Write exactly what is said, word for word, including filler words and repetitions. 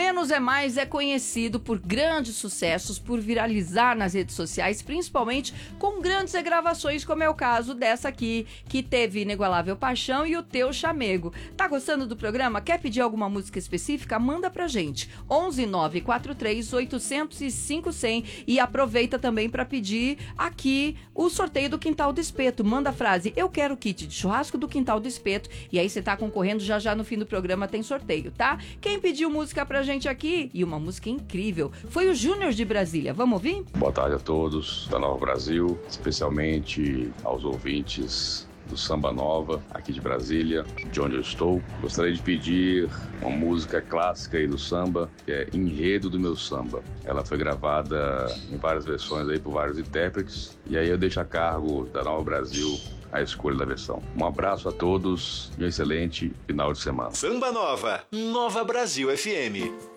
Menos é Mais é conhecido por grandes sucessos, por viralizar nas redes sociais, principalmente com grandes regravações, como é o caso dessa aqui, que teve Inigualável Paixão e O Teu Chamego. Tá gostando do programa? Quer pedir alguma música específica? Manda pra gente. onze nove quatro três oito zero zero cinco zero zero e aproveita também para pedir aqui o sorteio do Quintal do Espeto. Manda a frase: eu quero kit de churrasco do Quintal do Espeto, e aí você tá concorrendo, já já no fim do programa tem sorteio, tá? Quem pediu música pra gente aqui, e uma música incrível, foi o Júnior de Brasília. Vamos ouvir? Boa tarde a todos da Nova Brasil, especialmente aos ouvintes do Samba Nova, aqui de Brasília, de onde eu estou. Gostaria de pedir uma música clássica aí do samba, que é Enredo do Meu Samba. Ela foi gravada em várias versões aí por vários intérpretes, e aí eu deixo a cargo da Nova Brasil a escolha da versão. Um abraço a todos e um excelente final de semana. Samba Nova, Nova Brasil F M.